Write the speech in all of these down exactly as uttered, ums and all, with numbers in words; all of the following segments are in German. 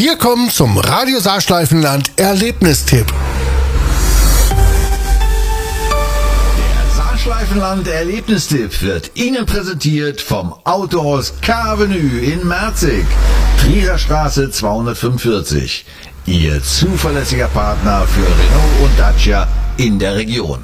Wir kommen zum Radio Saarschleifenland Erlebnistipp. Der Saarschleifenland Erlebnistipp wird Ihnen präsentiert vom Autohaus K-Avenue in Merzig, Trierer Straße zweihundertfünfundvierzig. Ihr zuverlässiger Partner für Renault und Dacia in der Region.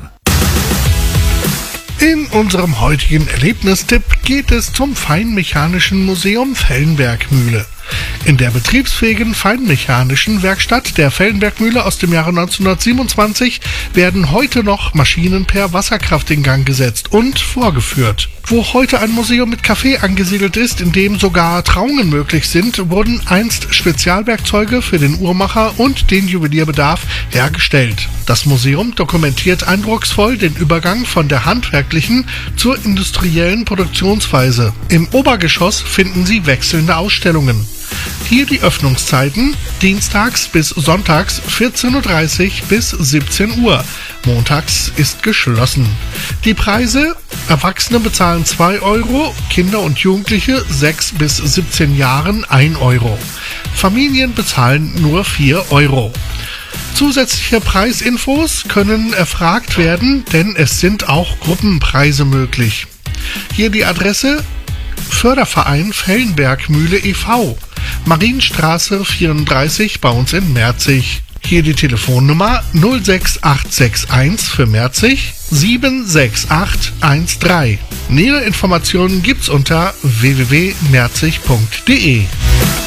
In unserem heutigen Erlebnistipp geht es zum Feinmechanischen Museum Fellenberg-Mühle. In der betriebsfähigen feinmechanischen Werkstatt der Fellenberg-Mühle aus dem Jahre neunzehnhundertsiebenundzwanzig werden heute noch Maschinen per Wasserkraft in Gang gesetzt und vorgeführt. Wo heute ein Museum mit Café angesiedelt ist, in dem sogar Trauungen möglich sind, wurden einst Spezialwerkzeuge für den Uhrmacher und den Juwelierbedarf hergestellt. Das Museum dokumentiert eindrucksvoll den Übergang von der handwerklichen zur industriellen Produktionsweise. Im Obergeschoss finden Sie wechselnde Ausstellungen. Hier die Öffnungszeiten: dienstags bis sonntags vierzehn Uhr dreißig bis siebzehn Uhr. Montags ist geschlossen. Die Preise: Erwachsene bezahlen zwei Euro, Kinder und Jugendliche sechs bis siebzehn Jahren ein Euro. Familien bezahlen nur vier Euro. Zusätzliche Preisinfos können erfragt werden, denn es sind auch Gruppenpreise möglich. Hier die Adresse: Förderverein Fellenberg-Mühle e V, Marienstraße vierunddreißig bei uns in Merzig. Hier die Telefonnummer null sechs acht sechs eins für Merzig sieben sechs acht eins drei. Nähere Informationen gibt's unter w w w punkt merzig punkt de.